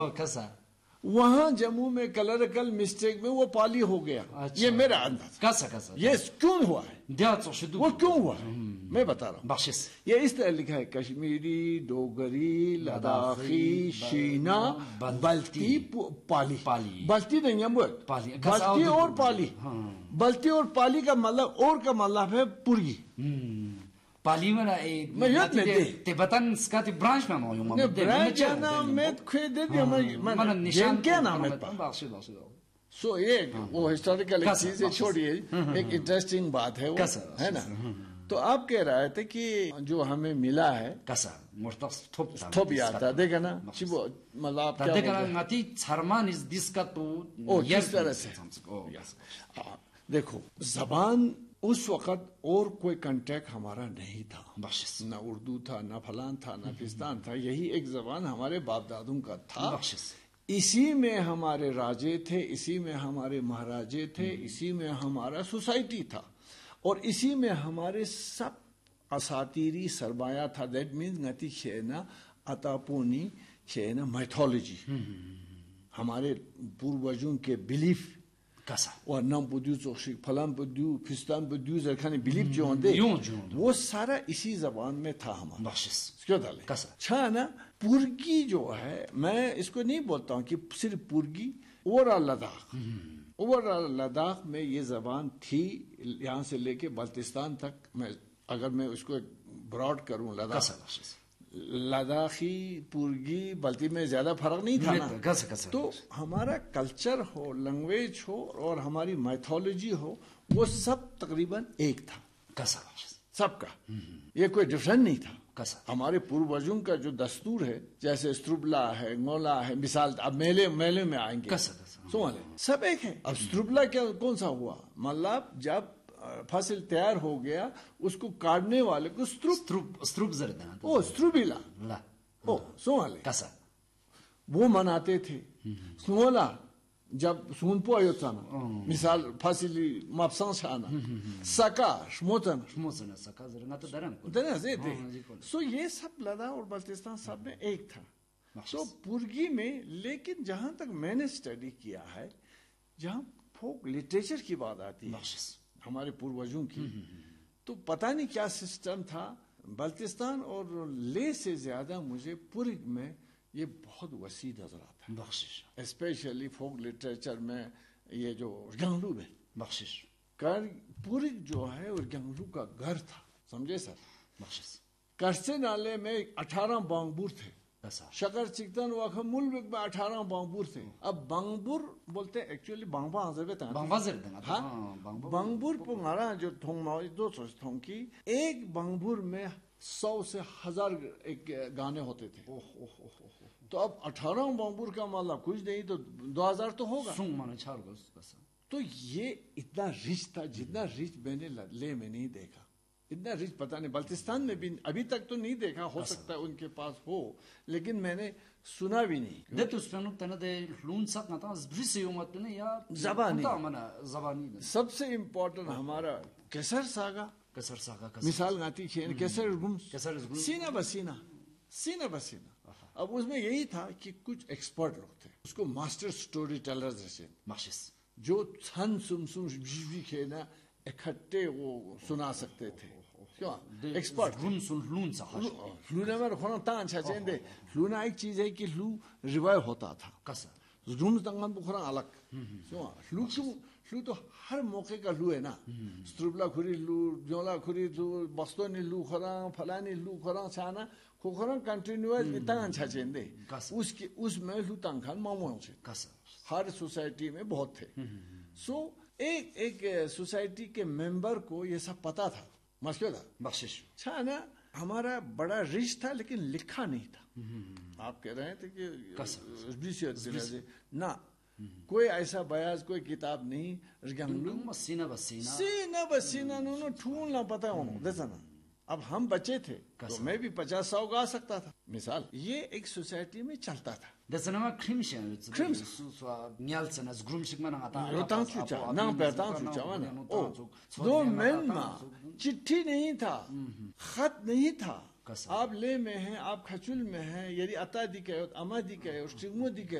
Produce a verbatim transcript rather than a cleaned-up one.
کیسا وہاں جموں میں کلریکل مسٹیک میں وہ پالی ہو گیا. یہ میرا انداز. کیسا کیسا یہ کیوں ہوا ہے؟ وہ کیوں ہوا ہے میں بتا رہا ہوں. بخشش یہ اس طرح لکھا ہے: کشمیری، ڈوگری، لداخی، شینا، بلتی، پالی. پالی بلتی نہیں ہے، پالی بلتی اور پالی. بلتی اور پالی کا مطلب اور کا مطلب ہے پورگی. پالی میں میں یاد میں دے تبتن سکاتی برانچ میں ہوں میں برانچ نام میں کھوے دے دیا میں نشان کیا نام ہے پا سو ایک وہ ہسٹوریکل چیزیں چھوڑیے. ایک انٹرسٹنگ بات ہے وہ ہے نا. تو آپ کہہ رہے تھے کہ جو ہمیں ملا ہے کسا تھوپ یاد ہے دیکھا نا مطلب آپ کیا دیکھا چھرمان اس دس کا تو کس طرح سے دیکھو زبان اس وقت اور کوئی کنٹیکٹ ہمارا نہیں تھا. نہ اردو تھا، نہ فلان تھا، نہ پاکستان تھا. یہی ایک زبان ہمارے باپ دادوں کا تھا. اسی میں ہمارے راجے تھے، اسی میں ہمارے مہاراجے تھے، اسی میں ہمارا سوسائٹی تھا، اور اسی میں ہمارے سب اساطیری سرمایہ تھا. دیٹ مینز نتی کھینا اتاپونی کھینا میتھولوجی، ہمارے پوروجوں کے بلیف اور نام بدیو چوشی فلان بدیو فستان بدیو زرخانی بلیف جو ہوندے وہ سارا اسی زبان میں تھا ہمارا. کیوں ڈالے چھا نا پورگی جو ہے، میں اس کو نہیں بولتا ہوں کہ صرف پورگی، اوورآل لداخ اوورآل لداخ میں یہ زبان تھی. یہاں سے لے کے بلتستان تک میں اگر میں اس کو براڈ کروں لداخ لداخی پورگی بلتی میں زیادہ فرق نہیں تھا نا. تو ہمارا کلچر ہو، لینگویج ہو اور ہماری میتھولوجی ہو، وہ سب تقریباً ایک تھا سب کا. یہ کوئی ڈفرنٹ نہیں تھا. ہمارے پوروجوں کا جو دستور ہے، جیسے استروبلا ہے، نولا ہے، مثال اب میلے میلے میں آئیں گے سب ایک ہے. اب استروبلا کیا کون سا ہوا؟ مطلب جب فصل تیار ہو گیا اس کو کاٹنے والے کو استروب زردہ او استروبیلا او سوالے کسا وہ مناتے تھے. سولا جب سون پو آئیو تانا مثال فصلی مپسان شانا سکا شموتن شموتن سکا زرنا تو درم درم زیدے. سو یہ سب لداخ اور بلتستان سب میں ایک تھا. سو پورگی میں لیکن جہاں تک میں نے اسٹڈی کیا ہے، جہاں فوک لٹریچر کی بات آتی ہے ہمارے پوروجوں کی، تو پتہ نہیں کیا سسٹم تھا. بلتستان اور لے سے زیادہ مجھے پورگ میں یہ بہت وسیع نظر آتا ہے. اسپیشلی فوک لٹریچر میں یہ جو گنگلو میں بخشش پورگ جو ہے وہ گنگلو کا گھر تھا. سمجھے سر؟ کرسے نالے میں اٹھارہ بانگبور تھے. شکر چکتن واقع ملک میں اٹھارہ بانگبور تھے. اب بانگبور بولتے ہیں ایکچولی بانگبا آزربے بانگبور پنگارا جو تھونگ ماوی دو سو تھونگ کی ایک بانگبور میں سو سے ہزار ایک گانے ہوتے تھے. تو اب اٹھارہ بانگبور کا مطلب کچھ نہیں تو دو ہزار تو ہوگا. تو یہ اتنا رچ تھا جتنا رچ میں نے لے میں نہیں دیکھا. اتنا رچ پتہ نہیں بلتستان میں بھی ابھی تک تو نہیں دیکھا. ہو سکتا ہے ان کے پاس ہو لیکن میں نے سنا بھی نہیں. زبانی سب سے امپورٹنٹ ہمارا کیسر ساگا مثال گاتی کھین کیسر سینہ بسینہ سینہ بسینہ. اب اس میں یہی تھا کہ کچھ ایکسپرٹ لوگ تھے، اس کو ماسٹر سٹوری ٹیلرز جیسے جو چھن سم سم بھی کھینا اکٹھے وہ سنا سکتے تھے. کیوں ایکسپرٹ لونا میں رکھنا تان چھچین دے. لونا ایک چیز ہے کہ لو ریوائو ہوتا تھا. روم تنگان بخورا الگ لو کیوں لو تو ہر موقع کا لو ہے نا. ستروبلا کھوری لو، جولا کھوری لو، بستونی لو خورا، فلانی لو خورا چھانا خورا کنٹینیوس تنگان چھچین دے. اس کی اس میں لو تنگان ماموں سے ہر سوسائٹی میں بہت تھے. سو ایک ایک سوسائٹی کے ممبر کو یہ سب پتا تھا. مسئلہ تھا بخشش چھانا ہمارا بڑا رچ تھا لیکن لکھا نہیں تھا. آپ کہہ رہے تھے کہ نہ کوئی ایسا بیاض کوئی کتاب نہیں. سینہ بسینہ سینہ بسینہ انہوں نے ٹھون نہ پتا انہوں دیسا نا. اب ہم بچے تھے تو میں بھی پچاس سو گا سکتا تھا. مثال یہ ایک سوسائٹی میں چلتا تھا. دیسا نا کرمشن نیالسن از گرومشک من آتا روتان چوچا نا پیرتان چوچا وانا. دو من ما چٹھی نہیں تھا، خط نہیں تھا. آپ لے میں ہیں، آپ کھچل میں ہیں، یعنی اتا دی کہ اما دی کہ اسٹگمو دی کہ